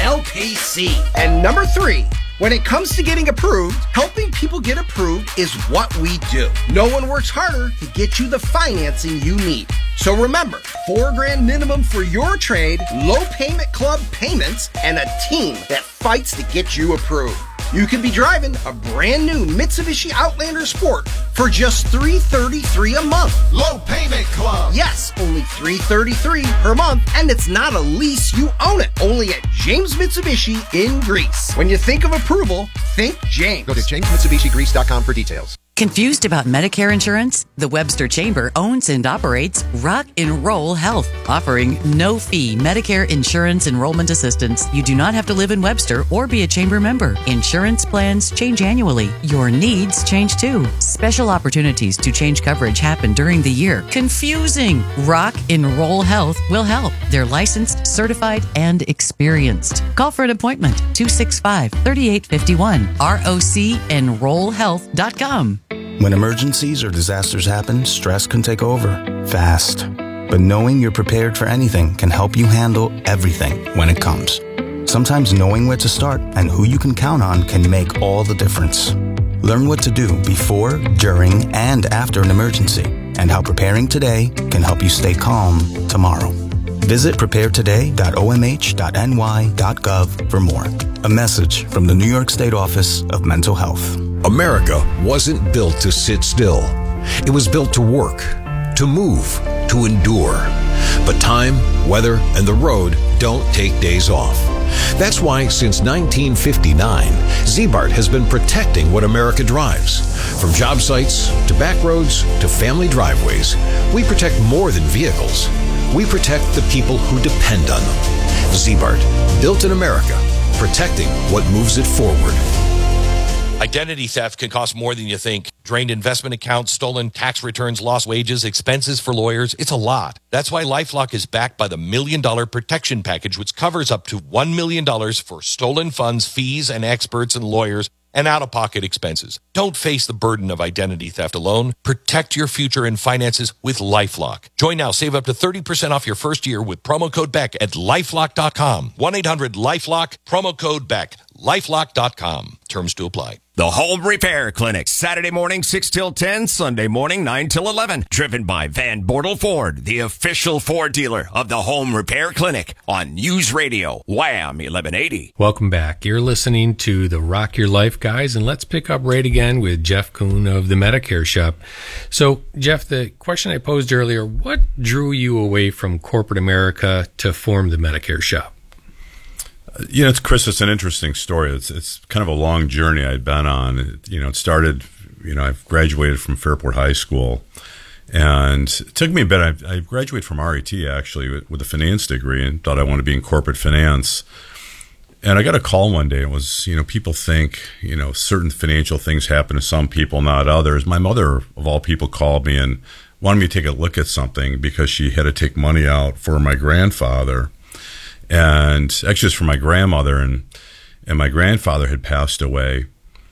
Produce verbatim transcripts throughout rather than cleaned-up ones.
L P C. And number three, when it comes to getting approved, helping people get approved is what we do. No one works harder to get you the financing you need. So remember, four grand minimum for your trade, low payment club payments, and a team that fights to get you approved. You could be driving a brand new Mitsubishi Outlander Sport for just three hundred thirty-three dollars a month. Low payment club. Yes, only three hundred thirty-three dollars per month, and it's not a lease, you own it. Only at James Mitsubishi in Greece. When you think of approval, think James. Go to james mitsubishi greece dot com for details. Confused about Medicare insurance? The Webster Chamber owns and operates Rock Enroll Health, offering no-fee Medicare insurance enrollment assistance. You do not have to live in Webster or be a Chamber member. Insurance plans change annually. Your needs change too. Special opportunities to change coverage happen during the year. Confusing. Rock Enroll Health will help. They're licensed, certified, and experienced. Call for an appointment. two six five, three eight five one. R O C enroll health dot com. When emergencies or disasters happen, stress can take over fast. But knowing you're prepared for anything can help you handle everything when it comes. Sometimes knowing where to start and who you can count on can make all the difference. Learn what to do before, during, and after an emergency, and how preparing today can help you stay calm tomorrow. Visit prepare today dot o m h dot n y dot gov for more. A message from the New York State Office of Mental Health. America wasn't built to sit still. It was built to work, to move, to endure. But time, weather, and the road don't take days off. That's why since nineteen fifty-nine, Z-Bart has been protecting what America drives. From job sites to back roads to family driveways, we protect more than vehicles. We protect the people who depend on them. Z-Bart, built in America, protecting what moves it forward. Identity theft can cost more than you think. Drained investment accounts, stolen tax returns, lost wages, expenses for lawyers. It's a lot. That's why LifeLock is backed by the Million Dollar Protection Package, which covers up to one million dollars for stolen funds, fees, and experts and lawyers, and out-of-pocket expenses. Don't face the burden of identity theft alone. Protect your future and finances with LifeLock. Join now. Save up to thirty percent off your first year with promo code Beck at lifelock dot com. one eight hundred LifeLock, promo code Beck. lifelock dot com. Terms to apply. The Home Repair Clinic, Saturday morning six till ten, Sunday morning nine till eleven. Driven by Van Bortle Ford, the official Ford dealer of the Home Repair Clinic on News Radio, Wham eleven eighty. Welcome back. You're listening to the Rock Your Life guys, and let's pick up right again with Jeff Kuhn of the Medicare Shop. So, Jeff, the question I posed earlier, what drew you away from corporate America to form the Medicare Shop? You know, it's Chris. It's an interesting story. It's it's kind of a long journey I'd been on. It, you know, it started. You know, I've graduated from Fairport High School, and it took me a bit. I, I graduated from R I T actually with, with a finance degree, and thought I wanted to be in corporate finance. And I got a call one day. It was, you know, people think, you know, certain financial things happen to some people, not others. My mother, of all people, called me and wanted me to take a look at something because she had to take money out for my grandfather. And actually, it's for my grandmother, and and my grandfather had passed away.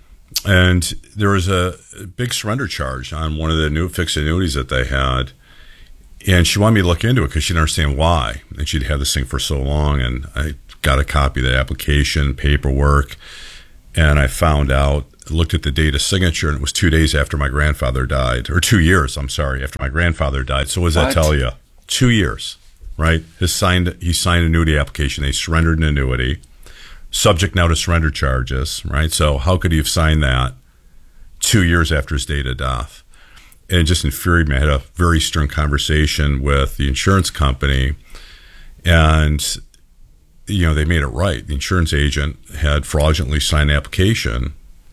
And there was a big surrender charge on one of the new fixed annuities that they had. And she wanted me to look into it because she didn't understand why. And she'd had this thing for so long. And I got a copy of the application, paperwork, and I found out, looked at the date of signature, and it was two days after my grandfather died. Or two years, I'm sorry, after my grandfather died. So what does that tell you? Two years. Right, his signed he signed an annuity application. They surrendered an annuity, subject now to surrender charges. Right, so how could he have signed that two years after his date of death? And it just infuriated me. I had a very stern conversation with the insurance company, and you know they made it right. The insurance agent had fraudulently signed an application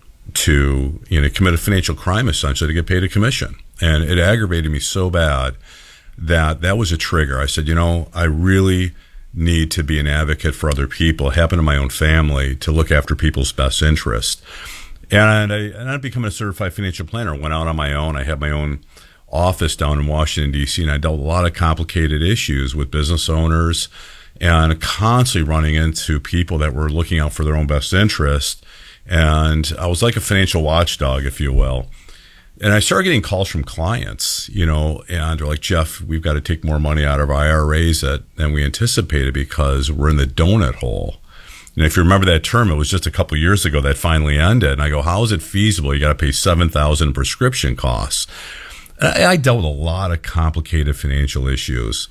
to you know commit a financial crime essentially to get paid a commission, and it aggravated me so bad that that was a trigger. I said, you know, I really need to be an advocate for other people. It happened to my own family, to look after people's best interest. And I, and I became a certified financial planner. Went out on my own. I had my own office down in Washington, D C, and I dealt with a lot of complicated issues with business owners and constantly running into people that were looking out for their own best interest. And I was like a financial watchdog, if you will. And I started getting calls from clients, you know, and they're like, Jeff, we've got to take more money out of our I R As that, than we anticipated because we're in the donut hole. And if you remember that term, it was just a couple of years ago that finally ended. And I go, how is it feasible? You got to pay seven thousand dollars in prescription costs. I, I dealt with a lot of complicated financial issues.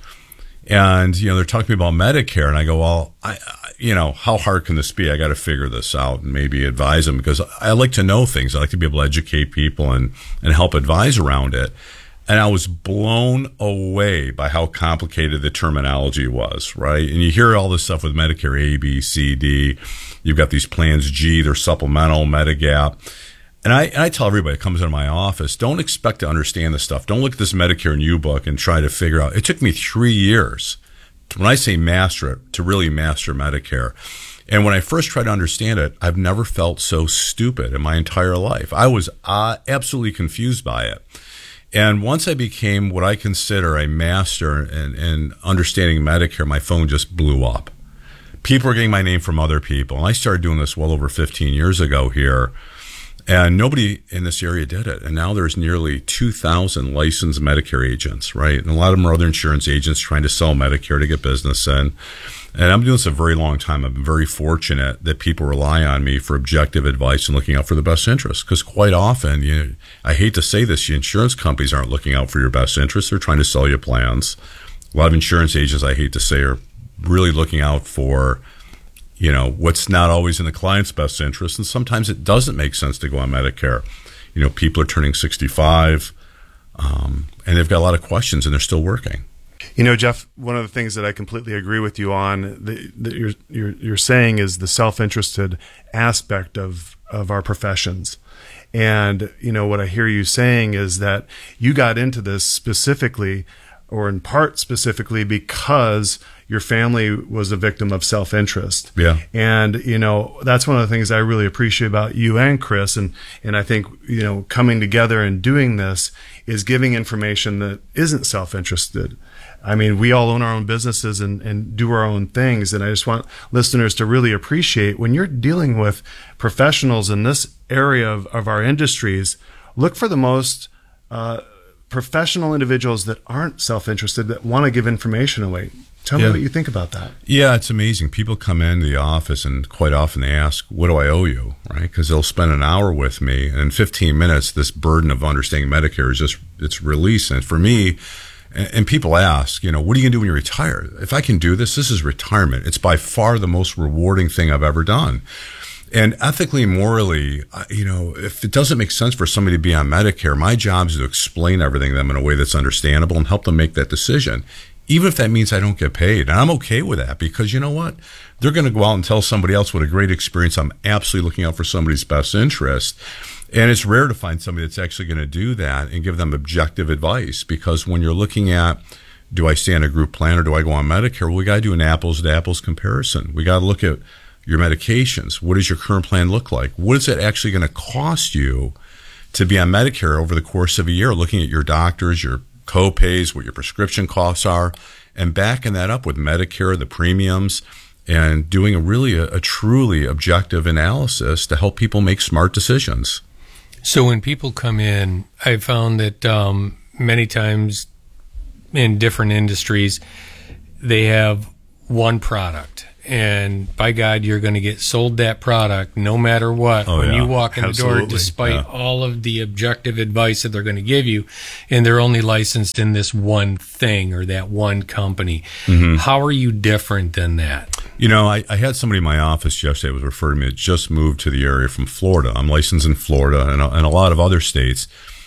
And, you know, they're talking to me about Medicare. And I go, well, I, I, you know, how hard can this be? I got to figure this out and maybe advise them, because I like to know things. I like to be able to educate people and, and help advise around it. And I was blown away by how complicated the terminology was, right? And you hear all this stuff with Medicare A, B, C, D. You've got these plans G, they're supplemental, Medigap. And I, and I tell everybody that comes into my office, don't expect to understand this stuff. Don't look at this Medicare and U book and try to figure out. It took me three years, to, when I say master it, to really master Medicare. And when I first tried to understand it, I've never felt so stupid in my entire life. I was uh, absolutely confused by it. And once I became what I consider a master in, in understanding Medicare, my phone just blew up. People were getting my name from other people. And I started doing this well over fifteen years ago here. And nobody in this area did it. And now there's nearly two thousand licensed Medicare agents, right? And a lot of them are other insurance agents trying to sell Medicare to get business in. And I'm doing this a very long time. I've been very fortunate that people rely on me for objective advice and looking out for the best interest. Because quite often, you know, I hate to say this, the insurance companies aren't looking out for your best interest. They're trying to sell you plans. A lot of insurance agents, I hate to say, are really looking out for, you know, what's not always in the client's best interest. And sometimes it doesn't make sense to go on Medicare. You know, people are turning sixty-five, um, and they've got a lot of questions, and they're still working. You know, Jeff, one of the things that I completely agree with you on that, that you're, you're, you're saying is the self-interested aspect of, of our professions. And, you know, what I hear you saying is that you got into this specifically, or in part specifically, because your family was a victim of self-interest. Yeah. And, you know, that's one of the things I really appreciate about you and Chris. And, and I think, you know, coming together and doing this is giving information that isn't self-interested. I mean, we all own our own businesses and, and do our own things. And I just want listeners to really appreciate when you're dealing with professionals in this area of, of our industries, look for the most uh, professional individuals that aren't self-interested, that want to give information away. Tell yeah. me what you think about that. Yeah, it's amazing. People come into the office and quite often they ask, what do I owe you? Right? Because they'll spend an hour with me, and in fifteen minutes, this burden of understanding Medicare is just, it's released. And for me, and people ask, you know, what are you going to do when you retire? If I can do this, this is retirement. It's by far the most rewarding thing I've ever done. And ethically, morally, you know, if it doesn't make sense for somebody to be on Medicare, my job is to explain everything to them in a way that's understandable and help them make that decision, even if that means I don't get paid. And I'm okay with that, because you know what? They're going to go out and tell somebody else what a great experience. I'm absolutely looking out for somebody's best interest. And it's rare to find somebody that's actually going to do that and give them objective advice, because when you're looking at, do I stay on a group plan or do I go on Medicare? Well, we got to do an apples to apples comparison. We got to look at your medications. What does your current plan look like? What is it actually going to cost you to be on Medicare over the course of a year? Looking at your doctors, your co-pays, what your prescription costs are, and backing that up with Medicare, the premiums, and doing a really a, a truly objective analysis to help people make smart decisions. So when people come in, I found that um, many times in different industries, they have one product. And by God, you're going to get sold that product no matter what oh, when yeah. you walk in Absolutely. the door, despite yeah. all of the objective advice that they're going to give you. And they're only licensed in this one thing or that one company. Mm-hmm. How are you different than that? You know, I, I had somebody in my office yesterday was referring to me that just moved to the area from Florida. I'm licensed in Florida and a, and a lot of other states.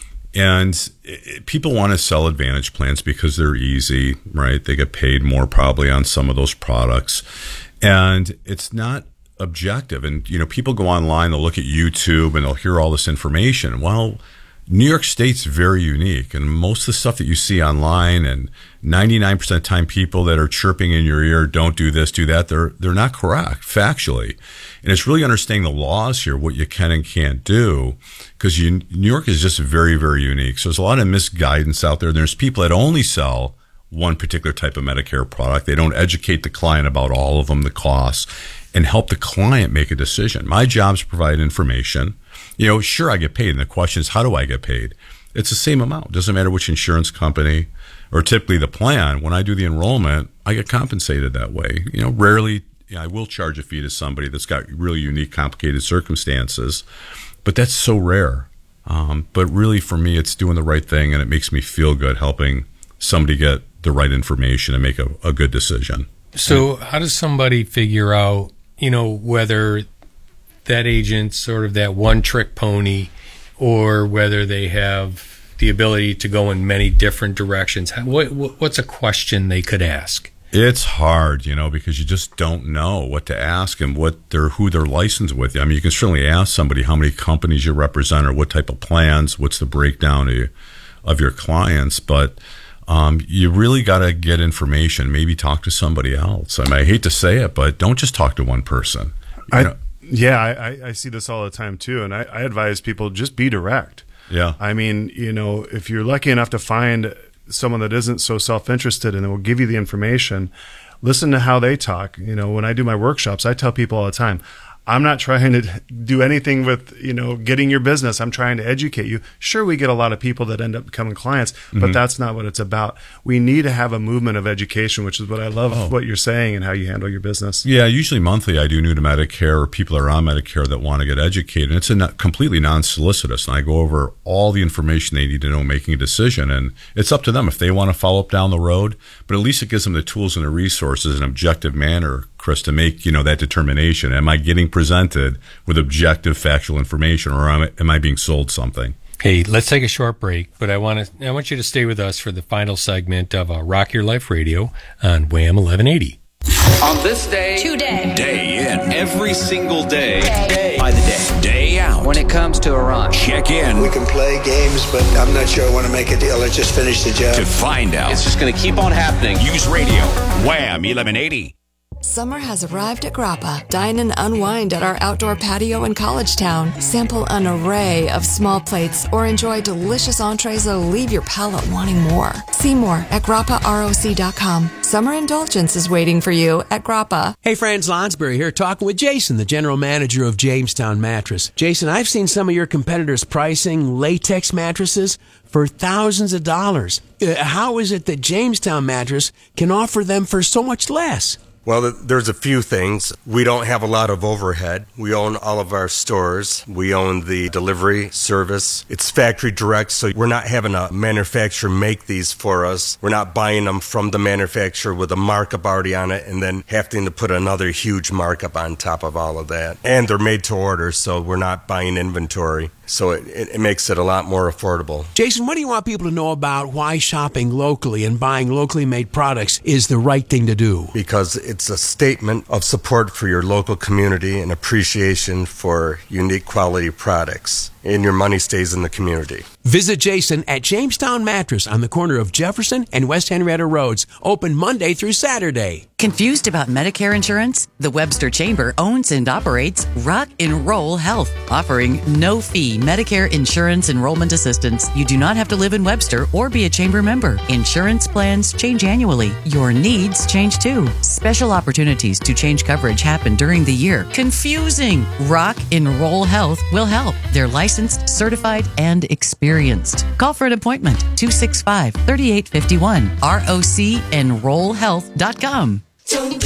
And it, people want to sell Advantage plans because they're easy, right? They get paid more probably on some of those products. And it's not objective. And, you know, people go online, they'll look at YouTube and they'll hear all this information. Well, New York State's very unique. And most of the stuff that you see online, and ninety-nine percent of the time people that are chirping in your ear, don't do this, do that, they're they're not correct factually. And it's really understanding the laws here, what you can and can't do, because New York is just very, very unique. So there's a lot of misguidance out there. There's people that only sell one particular type of Medicare product. They don't educate the client about all of them, the costs, and help the client make a decision. My job is to provide information. You know, sure, I get paid. And the question is, how do I get paid? It's the same amount. It doesn't matter which insurance company or typically the plan. When I do the enrollment, I get compensated that way. You know, rarely yeah, I will charge a fee to somebody that's got really unique, complicated circumstances, but that's so rare. Um, but really, for me, it's doing the right thing, and it makes me feel good helping somebody get the right information and make a, a good decision. So how does somebody figure out, you know, whether that agent's sort of that one-trick pony or whether they have the ability to go in many different directions? What, what's a question they could ask? It's hard, you know, because you just don't know what to ask and what they're, who they're licensed with. I mean, you can certainly ask somebody how many companies you represent or what type of plans, what's the breakdown of, of your clients, but um, you really got to get information, maybe talk to somebody else. I mean, I hate to say it, but don't just talk to one person. You I, know? Yeah, I, I see this all the time too, and I, I advise people just be direct. Yeah. I mean, you know, if you're lucky enough to find someone that isn't so self-interested and will give you the information, listen to how they talk. You know, when I do my workshops, I tell people all the time, I'm not trying to do anything with, you know, getting your business. I'm trying to educate you. Sure, we get a lot of people that end up becoming clients, but mm-hmm. that's not what it's about. We need to have a movement of education, which is what I love oh. what you're saying and how you handle your business. Yeah, usually monthly I do new to Medicare, or people are on Medicare that want to get educated. And it's a not, completely non-solicitous, and I go over all the information they need to know making a decision. And it's up to them if they want to follow up down the road, but at least it gives them the tools and the resources in an objective manner, Chris, to make, you know, that determination. Am I getting presented with objective, factual information, or am I, am I being sold something? Hey, let's take a short break, but I want to I want you to stay with us for the final segment of uh, Rock Your Life Radio on Wham eleven eighty. On this day, today, day in, every single day, day, by the day, day out. When it comes to Iran, check in. We can play games, but I'm not sure I want to make a deal. Let's just finish the job. To find out. It's just going to keep on happening. Use radio, Wham eleven eighty. Summer has arrived at Grappa. Dine and unwind at our outdoor patio in College Town. Sample an array of small plates or enjoy delicious entrees that'll leave your palate wanting more. See more at grappa roc dot com. Summer indulgence is waiting for you at Grappa. Hey, Franz Lonsberry here, talking with Jason, the general manager of Jamestown Mattress. Jason, I've seen some of your competitors pricing latex mattresses for thousands of dollars. Uh, how is it that Jamestown Mattress can offer them for so much less? Well, there's a few things. We don't have a lot of overhead. We own all of our stores. We own the delivery service. It's factory direct, so we're not having a manufacturer make these for us. We're not buying them from the manufacturer with a markup already on it and then having to put another huge markup on top of all of that. And they're made to order, so we're not buying inventory. So it, it makes it a lot more affordable. Jason, what do you want people to know about why shopping locally and buying locally made products is the right thing to do? Because it's a statement of support for your local community and appreciation for unique quality products. And your money stays in the community. Visit Jason at Jamestown Mattress on the corner of Jefferson and West Henrietta Roads. Open Monday through Saturday. Confused about Medicare insurance? The Webster Chamber owns and operates Rock and Roll Health, offering no-fee Medicare insurance enrollment assistance. You do not have to live in Webster or be a chamber member. Insurance plans change annually. Your needs change too. Special opportunities to change coverage happen during the year. Confusing. Rock and Roll Health will help. They're licensed, certified, and experienced. Call for an appointment, two six five, three eight five one, R O C enroll health dot com.